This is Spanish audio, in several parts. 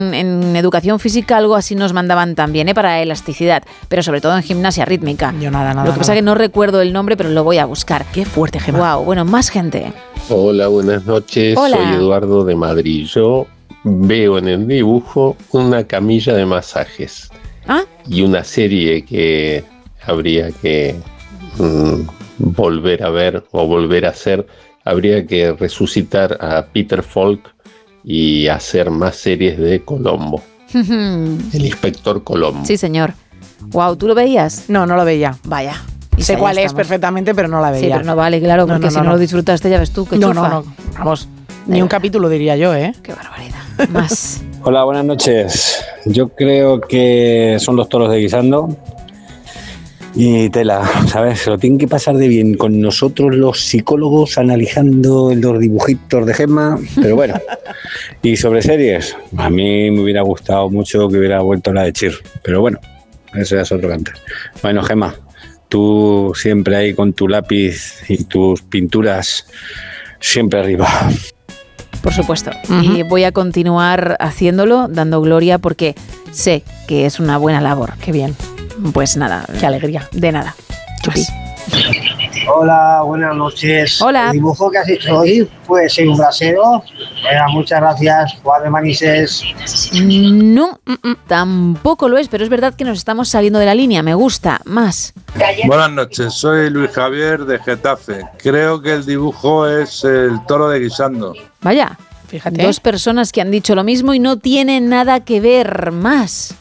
En educación física algo así nos mandaban también, para elasticidad, pero sobre todo en gimnasia rítmica. Yo nada. Lo que pasa es que no recuerdo el nombre, pero lo voy a buscar. Qué fuerte, Gemma. Wow, bueno, más gente. Hola, buenas noches. Hola. Soy Eduardo de Madrid. Yo veo en el dibujo una camilla de masajes. ¿Ah? Y una serie que habría que volver a ver o volver a hacer. Habría que resucitar a Peter Falk y hacer más series de Colombo. El inspector Colombo. Sí, señor. Wow, ¿tú lo veías? No lo veía. Vaya. Sé cuál es perfectamente, pero no la veía. Sí, pero no vale, claro, porque si no lo disfrutaste ya ves tú, qué chufa. No. Vamos, ni un capítulo diría yo, ¿eh? Qué barbaridad. Más. Hola, buenas noches. Yo creo que son los toros de guisando. Y tela, ¿sabes? Se lo tienen que pasar de bien con nosotros los psicólogos analizando los dibujitos de Gemma, pero bueno. Y sobre series, a mí me hubiera gustado mucho que hubiera vuelto la de Chir, pero bueno, eso ya es otro cantar. Bueno, Gemma, tú siempre ahí con tu lápiz y tus pinturas, siempre arriba. Por supuesto. Y voy a continuar haciéndolo, dando gloria, porque sé que es una buena labor. Qué bien. Pues nada. Qué alegría. De nada. Chupi. Hola, buenas noches. Hola. El dibujo que has hecho hoy puede ser un brasero. Muchas gracias, Juan de Manises. No, tampoco lo es, pero es verdad que nos estamos saliendo de la línea. Me gusta. Más. Buenas noches, soy Luis Javier de Getafe. Creo que el dibujo es el toro de guisando. Vaya. Fíjate. 2 personas que han dicho lo mismo y no tienen nada que ver. Más.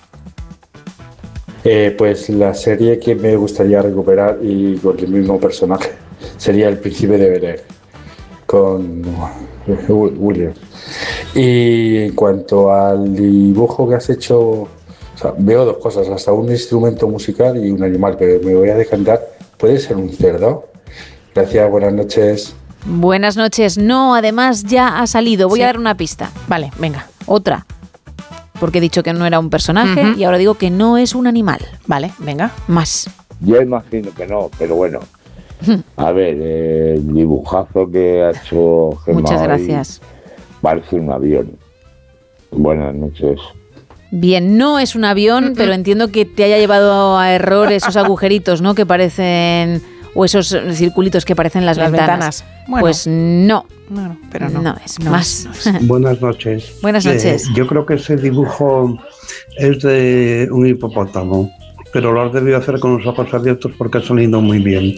Pues la serie que me gustaría recuperar y con el mismo personaje sería El Príncipe de Bel-Air con William. Y en cuanto al dibujo que has hecho, o sea, veo 2 cosas, hasta un instrumento musical y un animal, pero me voy a decantar. ¿Puede ser un cerdo? Gracias, buenas noches. Buenas noches. No, además ya ha salido. Voy a dar una pista. Vale, venga. Otra. Porque he dicho que no era un personaje y ahora digo que no es un animal. Vale, venga. Más. Yo imagino que no, pero bueno. A ver, el dibujazo que ha hecho Gemma. Muchas gracias. Parece un avión. Buenas noches. Bien, no es un avión, pero entiendo que te haya llevado a error esos agujeritos, ¿no? Que parecen, o esos circulitos que parecen las ventanas. Bueno, pues no. No, pero no. No es más. Buenas noches. Buenas noches. Yo creo que ese dibujo es de un hipopótamo, pero lo has debido hacer con los ojos abiertos porque ha salido muy bien.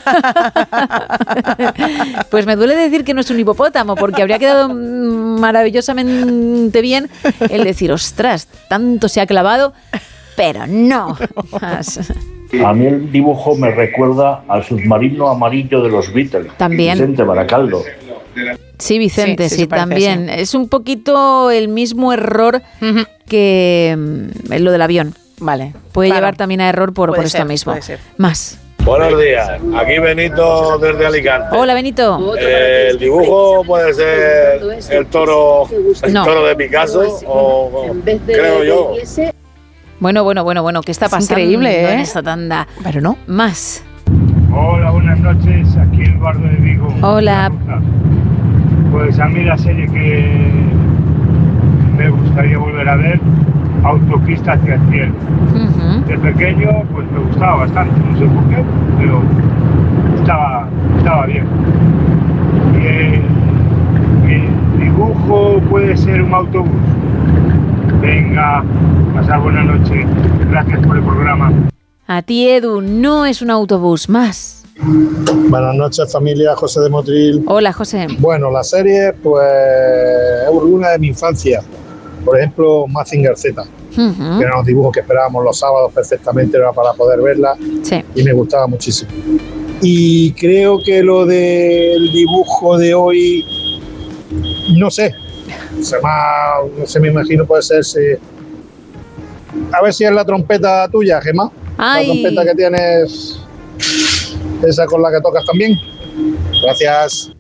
Pues me duele decir que no es un hipopótamo, porque habría quedado maravillosamente bien el decir, ostras, tanto se ha clavado, pero no. A mí el dibujo me recuerda al submarino amarillo de los Beatles. También. Vicente Baracaldo. Sí, Vicente, sí, parece, también. sí. Es un poquito el mismo error que lo del avión. Vale. Puede llevar también a error por esto mismo. Puede ser. Más. Buenos días, aquí Benito desde Alicante. Hola, Benito. El dibujo puede ser el toro de Picasso o creo yo. Bueno, ¿qué está pasando increíble, en esta tanda? Pero no. Más. Hola, buenas noches, aquí Eduardo de Vigo. Hola. Pues a mí la serie que me gustaría volver a ver, Autopista hacia el cielo. De pequeño pues me gustaba bastante, no sé por qué, pero estaba bien. Y el dibujo puede ser un autobús. Venga, pasar buena noche. Gracias por el programa. A ti, Edu, no es un autobús. Más. Buenas noches, familia. José de Motril. Hola, José. Bueno, la serie, pues, es una de mi infancia. Por ejemplo, Mazinger Z, que eran los dibujos que esperábamos los sábados perfectamente para poder verla. Sí. Y me gustaba muchísimo. Y creo que lo del dibujo de hoy, no sé, me imagino puede ser. A ver si es la trompeta tuya, Gemma. Ay. La trompeta que tienes, esa con la que tocas también. Gracias.